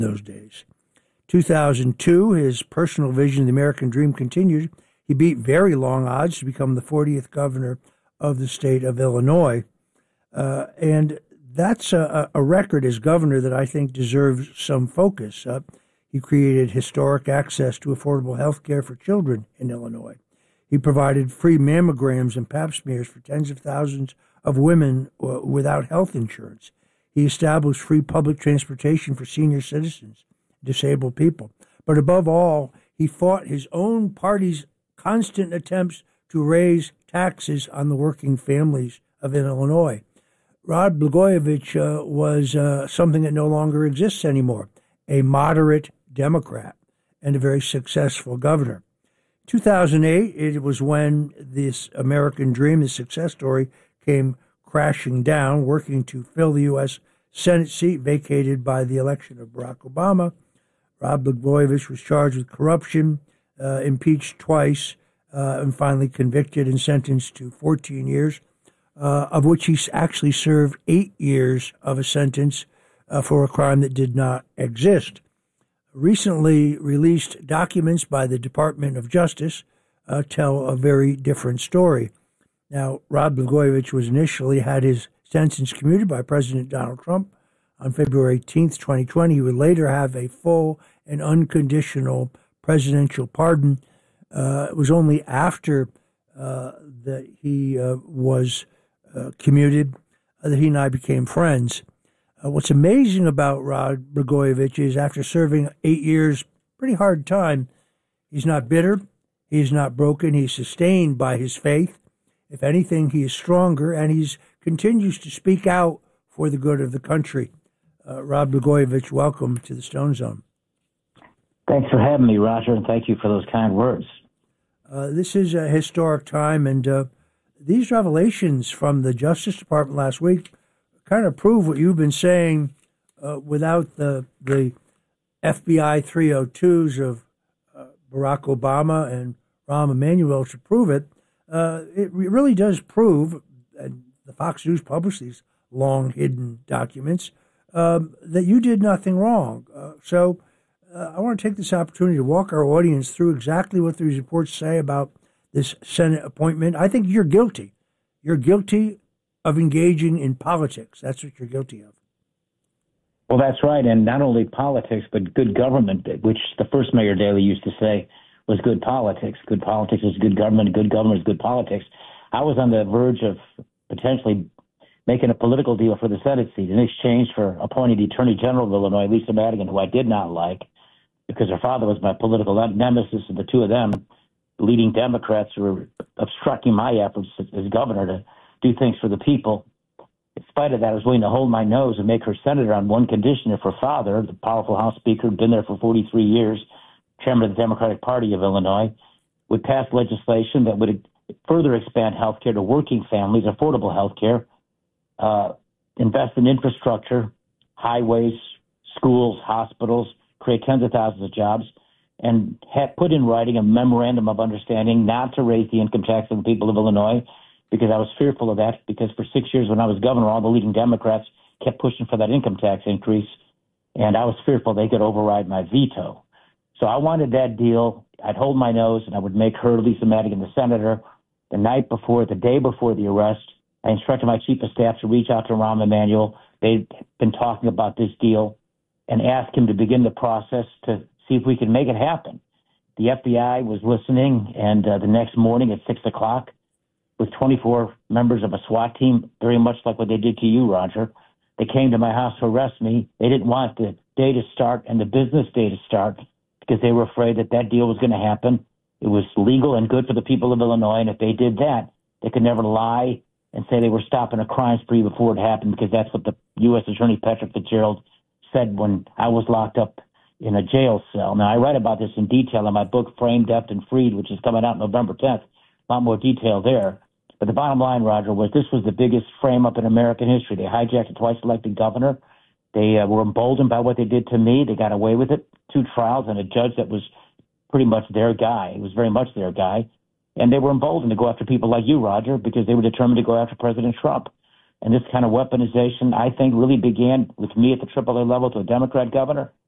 those days. 2002, his personal vision of the American dream continued. He beat very long odds to become the 40th governor of the state of Illinois. And that's a record as governor that I think deserves some focus. He created historic access to affordable health care for children in Illinois. He provided free mammograms and pap smears for tens of thousands of women without health insurance. He established free public transportation for senior citizens, disabled people. But above all, he fought his own party's constant attempts to raise taxes on the working families of Illinois. Rod Blagojevich was something that no longer exists anymore, a moderate Democrat and a very successful governor. 2008, it was when this American dream, the success story, came crashing down, working to fill the U.S. Senate seat vacated by the election of Barack Obama. Rod Blagojevich was charged with corruption, impeached twice, and finally convicted and sentenced to 14 years, of which he actually served 8 years of a sentence for a crime that did not exist. Recently released documents by the Department of Justice tell a very different story. Now, Rod Blagojevich was initially had his sentence commuted by President Donald Trump on February 18th, 2020. He would later have a full and unconditional presidential pardon. It was only after that he was commuted that he and I became friends. What's amazing about Rod Blagojevich is after serving 8 years, pretty hard time, he's not bitter, he's not broken, he's sustained by his faith. If anything, he is stronger, and he continues to speak out for the good of the country. Rod Blagojevich, welcome to the Stone Zone. Thanks for having me, Roger, and thank you for those kind words. This is a historic time, and these revelations from the Justice Department last week kind of prove what you've been saying without the FBI 302s of Barack Obama and Rahm Emanuel to prove it. It really does prove, and the Fox News published these long hidden documents, that you did nothing wrong. So I want to take this opportunity to walk our audience through exactly what these reports say about this Senate appointment. I think you're guilty. You're guilty of engaging in politics. That's what you're guilty of. Well, that's right. And not only politics, but good government, which the first Mayor Daley used to say was good politics. Good politics is good government, and good government is good politics. I was on the verge of potentially making a political deal for the Senate seat in exchange for appointing the Attorney General of Illinois, Lisa Madigan, who I did not like because her father was my political nemesis, and the two of them, leading Democrats, were obstructing my efforts as governor to do things for the people. In spite of that, I was willing to hold my nose and make her senator on one condition: if her father, the powerful House Speaker, had been there for 43 years, chairman of the Democratic Party of Illinois, would pass legislation that would further expand health care to working families, affordable health care, invest in infrastructure, highways, schools, hospitals, create tens of thousands of jobs, and put in writing a memorandum of understanding not to raise the income tax of the people of Illinois, because I was fearful of that, because for 6 years when I was governor, all the leading Democrats kept pushing for that income tax increase, and I was fearful they could override my veto. So I wanted that deal. I'd hold my nose, and I would make her, Lisa Madigan, the senator. The day before the arrest, I instructed my chief of staff to reach out to Rahm Emanuel. They'd been talking about this deal and ask him to begin the process to see if we could make it happen. The FBI was listening, and the next morning at 6 o'clock, with 24 members of a SWAT team, very much like what they did to you, Roger, they came to my house to arrest me. They didn't want the day to start and the business day to start because they were afraid that that deal was going to happen. It was legal and good for the people of Illinois, and if they did that, they could never lie and say they were stopping a crime spree before it happened, because that's what the U.S. Attorney Patrick Fitzgerald said when I was locked up in a jail cell. Now, I write about this in detail in my book, Framed, Deft, and Freed, which is coming out November 10th. A lot more detail there. But the bottom line, Roger, was this was the biggest frame-up in American history. They hijacked a twice-elected governor. They were emboldened by what they did to me. They got away with it. 2 trials and a judge that was pretty much their guy. He was very much their guy. And they were emboldened to go after people like you, Roger, because they were determined to go after President Trump. And this kind of weaponization, I think, really began with me at the AAA level to a Democrat governor.